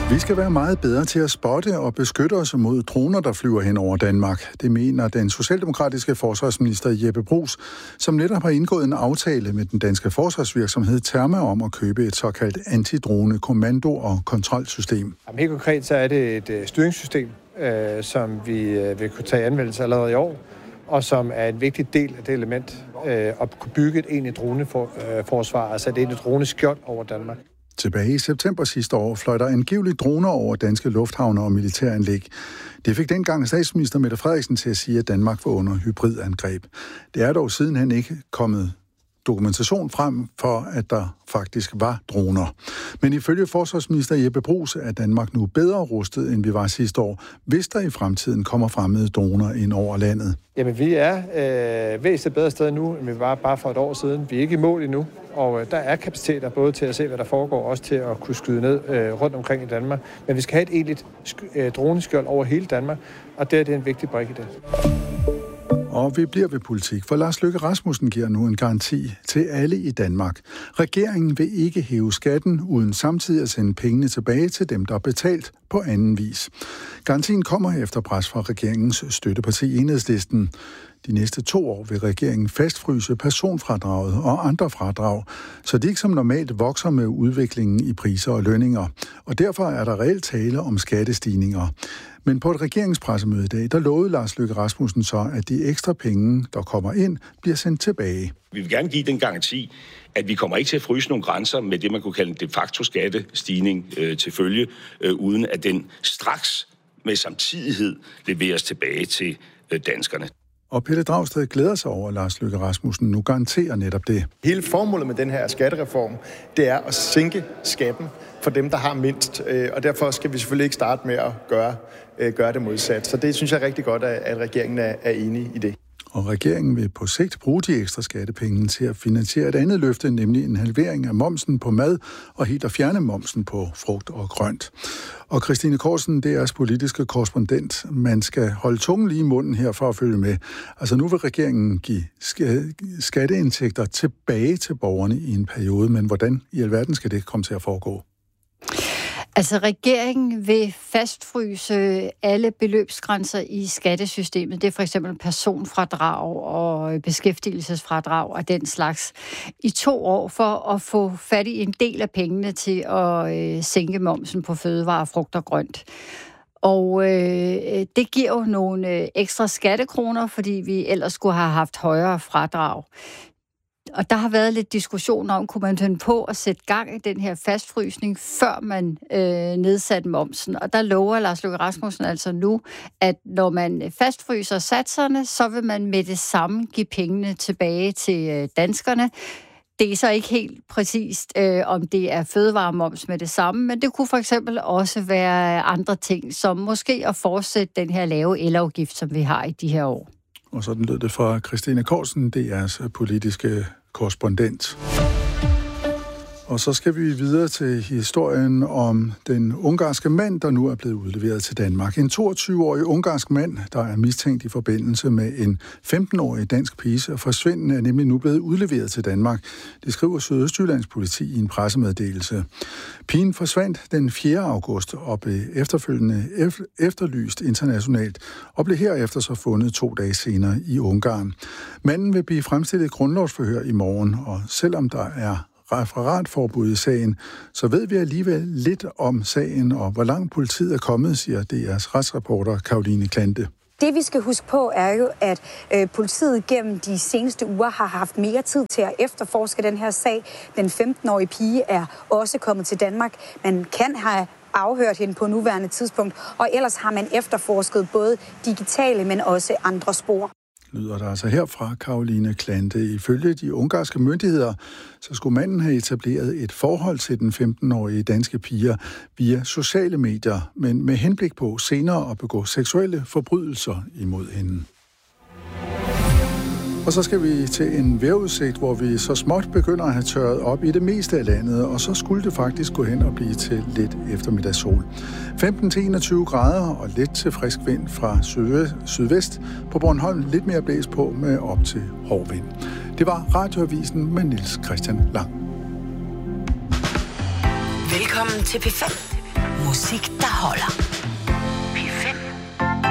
Vi skal være meget bedre til at spotte og beskytte os mod droner, der flyver hen over Danmark. Det mener den socialdemokratiske forsvarsminister Jeppe Bruus, som netop har indgået en aftale med den danske forsvarsvirksomhed Terma om at købe et såkaldt antidrone kommando- og kontrolsystem. Helt konkret så er det et styringssystem, som vi vil kunne tage anvendelse allerede i år, og som er en vigtig del af det element at kunne bygge et egentligt droneforsvar, altså et egentligt droneskjold over Danmark. Tilbage i september sidste år fløj der angiveligt droner over danske lufthavne og militæranlæg. Det fik dengang statsminister Mette Frederiksen til at sige, at Danmark var under hybridangreb. Det er dog sidenhen ikke kommet dokumentation frem for, at der faktisk var droner. Men ifølge forsvarsminister Jeppe Bruus er Danmark nu bedre rustet, end vi var sidste år, hvis der i fremtiden kommer fremmede droner ind over landet. Jamen, vi er væsentligt bedre sted nu, end vi var bare for et år siden. Vi er ikke i mål endnu, og der er kapaciteter både til at se, hvad der foregår, og også til at kunne skyde ned rundt omkring i Danmark. Men vi skal have et egentligt droneskjold over hele Danmark, og det er en vigtig brik i det. Og vi bliver ved politik, for Lars Løkke Rasmussen giver nu en garanti til alle i Danmark. Regeringen vil ikke hæve skatten, uden samtidig at sende pengene tilbage til dem, der er betalt på anden vis. Garantien kommer efter pres fra regeringens støtteparti Enhedslisten. De næste 2 år vil regeringen fastfryse personfradraget og andre fradrag, så de ikke som normalt vokser med udviklingen i priser og lønninger. Og derfor er der reelt tale om skattestigninger. Men på et regeringspressemøde i dag, der lovede Lars Løkke Rasmussen så, at de ekstra penge, der kommer ind, bliver sendt tilbage. Vi vil gerne give den garanti, at vi kommer ikke til at fryse nogle grænser med det, man kunne kalde en de facto skattestigning til følge, uden at den straks med samtidighed leveres tilbage til danskerne. Og Pelle Dragsted glæder sig over, at Lars Løkke Rasmussen nu garanterer netop det. Hele formålet med den her skattereform, det er at sænke skatten for dem, der har mindst. Og derfor skal vi selvfølgelig ikke starte med at gøre det modsat. Så det synes jeg er rigtig godt, at regeringen er enig i det. Og regeringen vil på sigt bruge de ekstra skattepenge til at finansiere et andet løfte, nemlig en halvering af momsen på mad og helt at fjerne momsen på frugt og grønt. Og Christine Korsen, DR's politiske korrespondent. Man skal holde tungen lige i munden her for at følge med. Altså nu vil regeringen give skatteindtægter tilbage til borgerne i en periode, men hvordan i alverden skal det komme til at foregå? Altså, regeringen vil fastfryse alle beløbsgrænser i skattesystemet. Det er for eksempel personfradrag og beskæftigelsesfradrag og den slags i 2 år for at få fat i en del af pengene til at sænke momsen på fødevarer, frugt og grønt. Og det giver jo nogle ekstra skattekroner, fordi vi ellers skulle have haft højere fradrag. Og der har været lidt diskussion om, kunne man finde på at sætte gang i den her fastfrysning, før man nedsatte momsen. Og der lover Lars Løkke Rasmussen altså nu, at når man fastfryser satserne, så vil man med det samme give pengene tilbage til danskerne. Det er så ikke helt præcist, om det er fødevaremoms med det samme, men det kunne for eksempel også være andre ting, som måske at fortsætte den her lave elafgift, som vi har i de her år. Og sådan lød det fra Christine Korsen, DR's politiske korrespondent. Og så skal vi videre til historien om den ungarske mand, der nu er blevet udleveret til Danmark. En 22-årig ungarsk mand, der er mistænkt i forbindelse med en 15-årig dansk piges forsvinden, er nemlig nu blevet udleveret til Danmark. Det skriver Sydøstjyllands politi i en pressemeddelelse. Pigen forsvandt den 4. august og blev efterfølgende efterlyst internationalt og blev herefter så fundet 2 dage senere i Ungarn. Manden vil blive fremstillet i grundlovsforhør i morgen, og selvom der er referatforbud i sagen, så ved vi alligevel lidt om sagen og hvor langt politiet er kommet, siger DR's retsreporter Caroline Klante. Det vi skal huske på er jo, at politiet gennem de seneste uger har haft mere tid til at efterforske den her sag. Den 15-årige pige er også kommet til Danmark. Man kan have afhørt hende på nuværende tidspunkt, og ellers har man efterforsket både digitale, men også andre spor. Lyder der altså her fra Caroline Klante. Ifølge de ungarske myndigheder, så skulle manden have etableret et forhold til den 15-årige danske piger via sociale medier, men med henblik på senere at begå seksuelle forbrydelser imod hende. Og så skal vi til en vejrudsigt, hvor vi så småt begynder at have tørret op i det meste af landet, og så skulle det faktisk gå hen og blive til lidt eftermiddagssol. 15-21 grader og lidt til frisk vind fra sydvest. På Bornholm lidt mere blæs på med op til hård vind. Det var Radioavisen med Niels Christian Lang. Velkommen til P5. Musik, der holder.